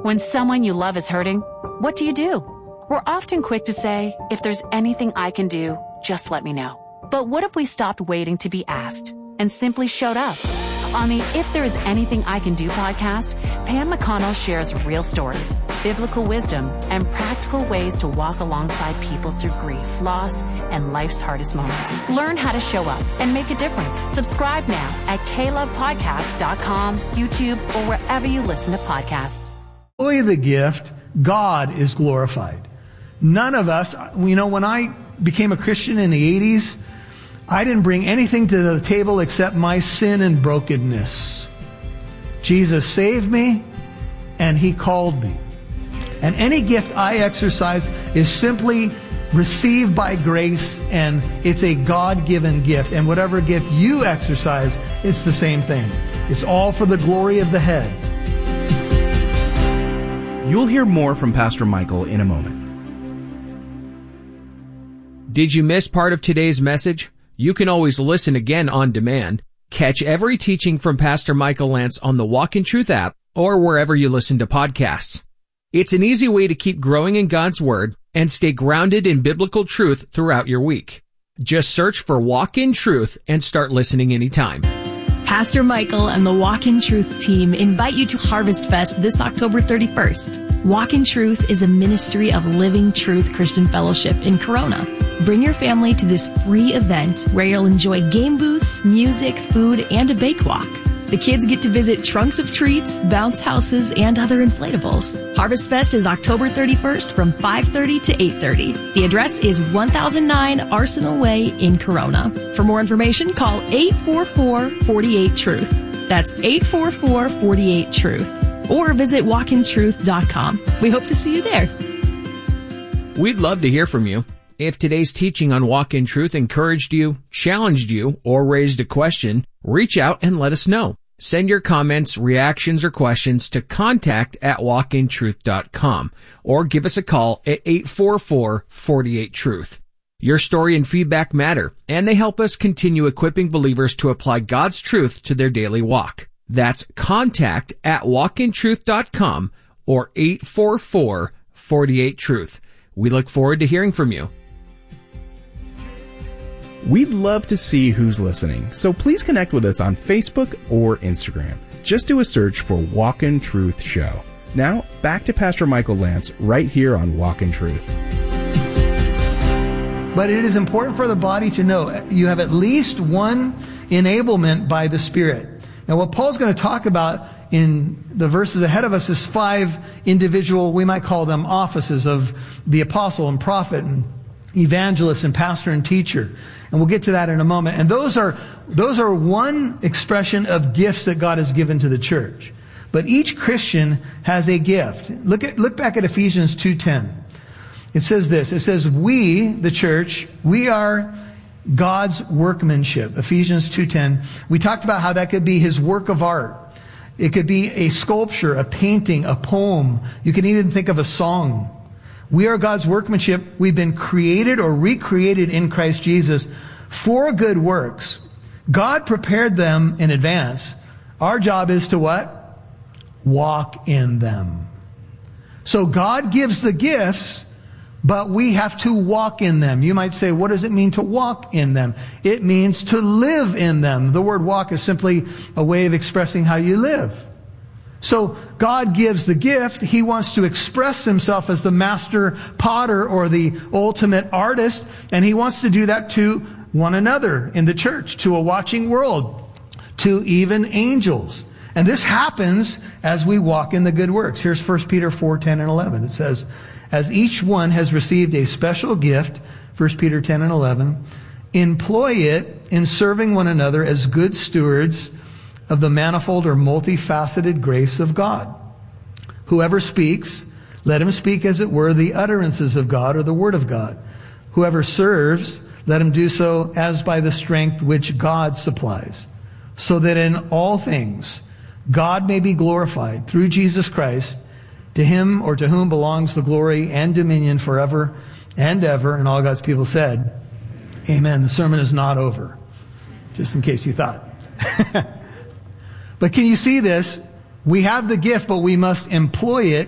When someone you love is hurting, what do? We're often quick to say, if there's anything I can do, just let me know. But what if we stopped waiting to be asked and simply showed up? On the If There Is Anything I Can Do podcast, Pam McConnell shares real stories, biblical wisdom, and practical ways to walk alongside people through grief, loss, and life's hardest moments. Learn how to show up and make a difference. Subscribe now at KLovePodcasts.com, YouTube, or wherever you listen to podcasts. Employ the gift, God is glorified. None of us, when I became a Christian in the 80s, I didn't bring anything to the table except my sin and brokenness. Jesus saved me, and He called me. And any gift I exercise is simply received by grace, and it's a God-given gift. And whatever gift you exercise, it's the same thing. It's all for the glory of the head. You'll hear more from Pastor Michael in a moment. Did you miss part of today's message? You can always listen again on demand. Catch every teaching from Pastor Michael Lance on the Walk in Truth app or wherever you listen to podcasts. It's an easy way to keep growing in God's Word and stay grounded in biblical truth throughout your week. Just search for Walk in Truth and start listening anytime. Pastor Michael and the Walk in Truth team invite you to Harvest Fest this October 31st. Walk in Truth is a ministry of Living Truth Christian Fellowship in Corona. Bring your family to this free event where you'll enjoy game booths, music, food, and a bake walk. The kids get to visit trunks of treats, bounce houses, and other inflatables. Harvest Fest is October 31st from 5:30 to 8:30. The address is 1009 Arsenal Way in Corona. For more information, call 844-48-TRUTH. That's 844-48-TRUTH. Or visit walkintruth.com. We hope to see you there. We'd love to hear from you. If today's teaching on Walk in Truth encouraged you, challenged you, or raised a question, reach out and let us know. Send your comments, reactions, or questions to contact@walkintruth.com or give us a call at 844-48-TRUTH. Your story and feedback matter, and they help us continue equipping believers to apply God's truth to their daily walk. That's contact@walkintruth.com or 844-48-TRUTH. We look forward to hearing from you. We'd love to see who's listening, so please connect with us on Facebook or Instagram. Just do a search for Walk in Truth Show. Now, back to Pastor Michael Lance right here on Walk in Truth. But it is important for the body to know you have at least one enablement by the Spirit. Now, what Paul's going to talk about in the verses ahead of us is 5 individual, we might call them offices of the apostle and prophet and evangelist and pastor and teacher. And we'll get to that in a moment. And those are one expression of gifts that God has given to the church. But each Christian has a gift. Look back at Ephesians 2:10. It says this. It says, we, the church, we are God's workmanship. Ephesians 2:10. We talked about how that could be His work of art. It could be a sculpture, a painting, a poem. You can even think of a song. We are God's workmanship. We've been created or recreated in Christ Jesus for good works. God prepared them in advance. Our job is to what? Walk in them. So God gives the gifts, but we have to walk in them. You might say, what does it mean to walk in them? It means to live in them. The word walk is simply a way of expressing how you live. So God gives the gift. He wants to express Himself as the master potter or the ultimate artist. And He wants to do that to one another in the church, to a watching world, to even angels. And this happens as we walk in the good works. Here's 1 Peter 4:10 and 11. It says, as each one has received a special gift, 1 Peter 10 and 11, employ it in serving one another as good stewards of the manifold or multifaceted grace of God. Whoever speaks, let him speak as it were the utterances of God or the Word of God. Whoever serves, let him do so as by the strength which God supplies, so that in all things God may be glorified through Jesus Christ. To Him or to whom belongs the glory and dominion forever and ever. And all God's people said, amen. The sermon is not over, just in case you thought. But can you see this? We have the gift, but we must employ it